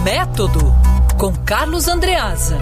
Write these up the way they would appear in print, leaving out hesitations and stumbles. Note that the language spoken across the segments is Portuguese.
Método, com Carlos Andreasa.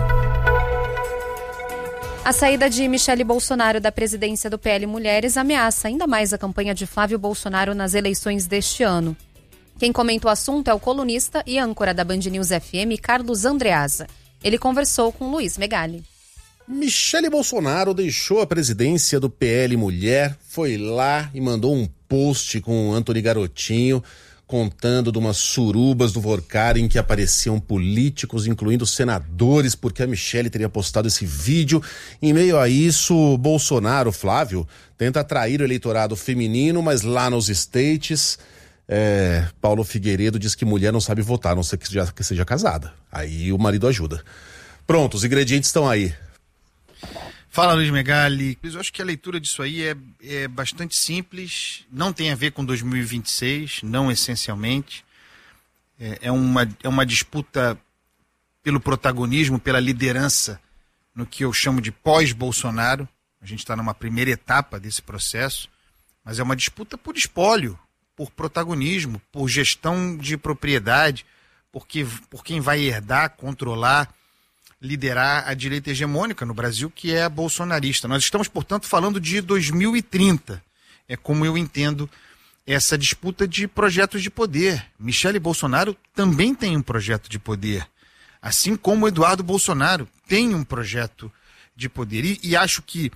A saída de Michele Bolsonaro da presidência do PL Mulheres ameaça ainda mais a campanha de Flávio Bolsonaro nas eleições deste ano. Quem comenta o assunto é o colunista e âncora da Band News FM, Carlos Andreasa. Ele conversou com Luiz Megali. Michele Bolsonaro deixou a presidência do PL Mulher, foi lá e mandou um post com o Antony Garotinho, contando de umas surubas do Vorcar em que apareciam políticos, incluindo senadores, porque a Michele teria postado esse vídeo. Em meio a isso, Bolsonaro, Flávio, tenta atrair o eleitorado feminino, mas lá nos States, Paulo Figueiredo diz que mulher não sabe votar, a não ser que seja casada. Aí o marido ajuda. Pronto, os ingredientes estão aí. Fala, Luiz Megali. Eu acho que a leitura disso aí é bastante simples, não tem a ver com 2026, não essencialmente. É uma disputa pelo protagonismo, pela liderança, no que eu chamo de pós-Bolsonaro. A gente está numa primeira etapa desse processo, mas é uma disputa por espólio, por protagonismo, por gestão de propriedade, por quem vai herdar, controlar, liderar a direita hegemônica no Brasil, que é a bolsonarista. Nós estamos, portanto, falando de 2030. É como eu entendo essa disputa de projetos de poder. Michele Bolsonaro também tem um projeto de poder, assim como Eduardo Bolsonaro tem um projeto de poder. E acho que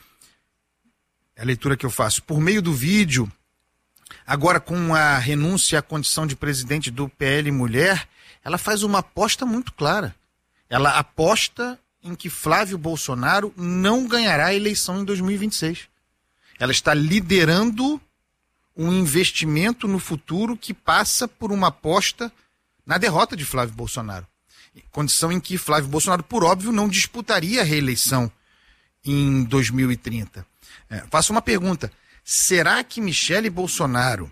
a leitura que eu faço, por meio do vídeo, agora com a renúncia à condição de presidente do PL Mulher, ela faz uma aposta muito clara. Ela aposta em que Flávio Bolsonaro não ganhará a eleição em 2026. Ela está liderando um investimento no futuro que passa por uma aposta na derrota de Flávio Bolsonaro. Condição em que Flávio Bolsonaro, por óbvio, não disputaria a reeleição em 2030. Faço uma pergunta. Será que Michele Bolsonaro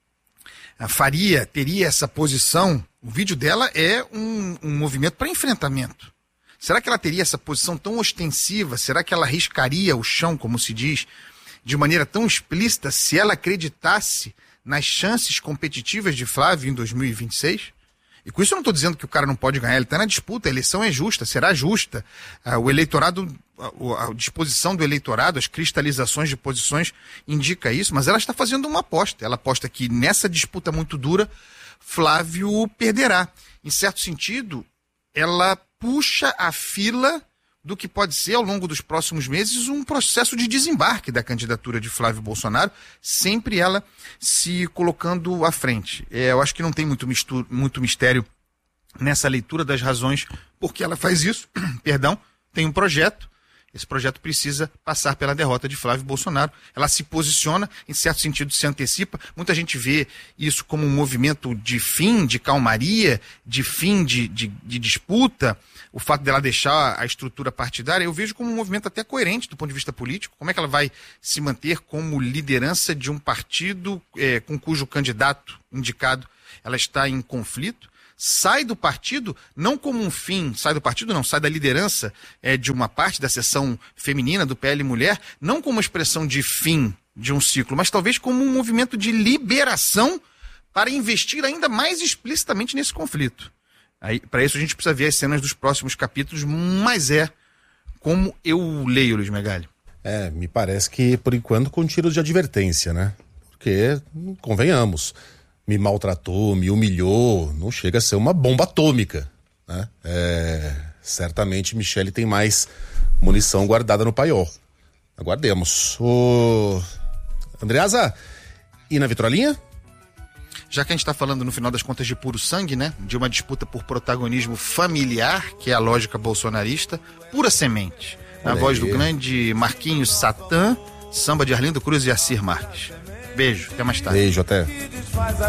teria essa posição? O vídeo dela é um movimento para enfrentamento. Será que ela teria essa posição tão ostensiva? Será que ela riscaria o chão, como se diz, de maneira tão explícita se ela acreditasse nas chances competitivas de Flávio em 2026? E com isso eu não estou dizendo que o cara não pode ganhar, ele está na disputa, a eleição é justa, será justa. O eleitorado, a disposição do eleitorado, as cristalizações de posições indica isso, mas ela está fazendo uma aposta. Ela aposta que nessa disputa muito dura, Flávio perderá. Em certo sentido, ela puxa a fila do que pode ser, ao longo dos próximos meses, um processo de desembarque da candidatura de Flávio Bolsonaro, sempre ela se colocando à frente. Eu acho que não tem muito mistério nessa leitura das razões por que ela faz isso. Perdão, tem um projeto. Esse projeto precisa passar pela derrota de Flávio Bolsonaro. Ela se posiciona, em certo sentido se antecipa. Muita gente vê isso como um movimento de fim, de calmaria, de fim de disputa. O fato dela deixar a estrutura partidária, eu vejo como um movimento até coerente do ponto de vista político. Como é que ela vai se manter como liderança de um partido com cujo candidato indicado ela está em conflito? Sai do partido, não como um fim, sai da liderança de uma parte da seção feminina do PL Mulher, não como uma expressão de fim de um ciclo, mas talvez como um movimento de liberação para investir ainda mais explicitamente nesse conflito. Para isso a gente precisa ver as cenas dos próximos capítulos, mas como eu leio, Luiz Megali. Me parece que, por enquanto, com tiros de advertência, né? Porque, convenhamos, me maltratou, me humilhou, não chega a ser uma bomba atômica, né? Certamente Michele tem mais munição guardada no paiol. Aguardemos. Andreasa, e na vitrolinha? Já que a gente está falando, no final das contas, de puro sangue, né? De uma disputa por protagonismo familiar, que é a lógica bolsonarista, pura semente. Na voz do grande Marquinhos Satã, samba de Arlindo Cruz e Assir Marques. Beijo, até mais tarde. Beijo, até.